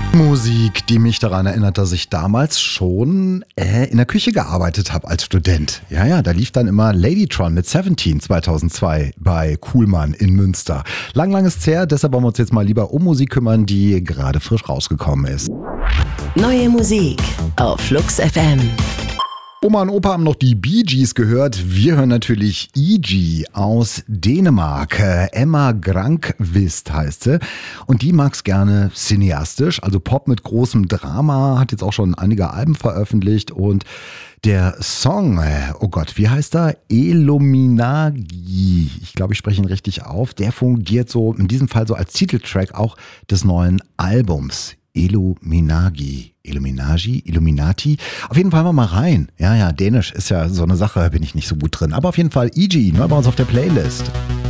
Musik, die mich daran erinnert, dass ich damals schon in der Küche gearbeitet habe als Student. Ja, da lief dann immer Ladytron mit 17 2002 bei Kuhlmann in Münster. Lang ist her, deshalb wollen wir uns jetzt mal lieber um Musik kümmern, die gerade frisch rausgekommen ist. Neue Musik auf Flux FM. Oma und Opa haben noch die Bee Gees gehört. Wir hören natürlich E.G. aus Dänemark. Emma Grankvist heißt sie. Und die mag's gerne cineastisch, also Pop mit großem Drama. Hat jetzt auch schon einige Alben veröffentlicht. Und der Song, oh Gott, wie heißt er? Illuminagi. Ich glaube, ich spreche ihn richtig auf. Der fungiert so, in diesem Fall so als Titeltrack auch des neuen Albums. Illuminati. Auf jeden Fall mal rein. Ja, Dänisch ist ja so eine Sache, bin ich nicht so gut drin. Aber auf jeden Fall E.G. Neu bei uns auf der Playlist.